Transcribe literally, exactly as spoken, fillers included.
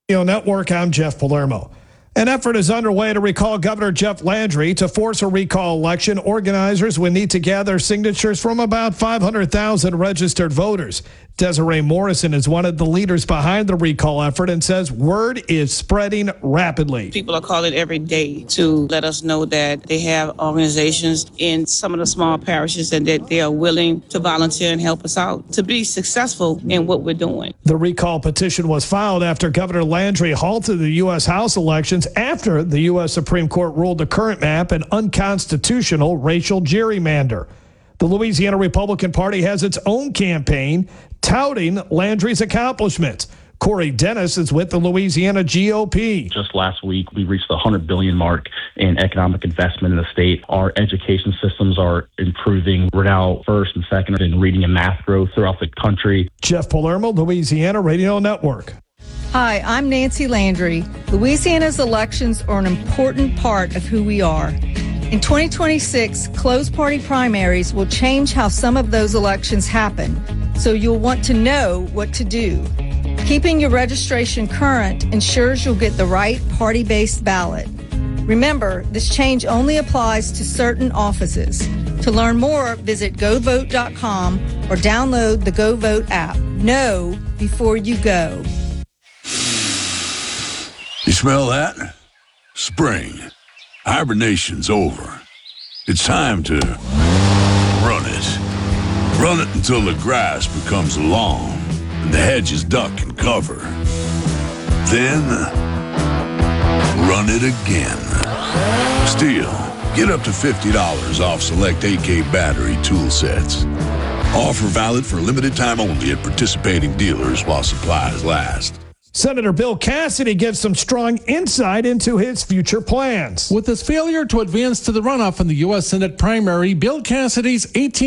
Network, I'm Jeff Palermo. An effort is underway to recall Governor Jeff Landry. To force a recall election, organizers would need to gather signatures from about five hundred thousand registered voters. Desiree Morrison is one of the leaders behind the recall effort and says word is spreading rapidly. People are calling every day to let us know that they have organizations in some of the small parishes and that they are willing to volunteer and help us out to be successful in what we're doing. The recall petition was filed after Governor Landry halted the U S House elections after the U S Supreme Court ruled the current map an unconstitutional racial gerrymander. The Louisiana Republican Party has its own campaign touting Landry's accomplishments. Corey Dennis is with the Louisiana G O P. Just last week, we reached the one hundred billion dollars mark in economic investment in the state. Our education systems are improving. We're now first and second in reading and math growth throughout the country. Jeff Palermo, Louisiana Radio Network. Hi, I'm Nancy Landry. Louisiana's elections are an important part of who we are. In twenty twenty-six, closed party primaries will change how some of those elections happen, so you'll want to know what to do. Keeping your registration current ensures you'll get the right party-based ballot. Remember, this change only applies to certain offices. To learn more, visit go vote dot com or download the GoVote app. Know before you go. You smell that? Spring. Hibernation's over. It's time to run it. Run it until the grass becomes long and the hedges duck and cover. Then, run it again. Still, get up to fifty dollars off select A K battery tool sets. Offer valid for limited time only at participating dealers while supplies last. Senator Bill Cassidy gives some strong insight into his future plans. With his failure to advance to the runoff in the U S Senate primary, Bill Cassidy's eighteen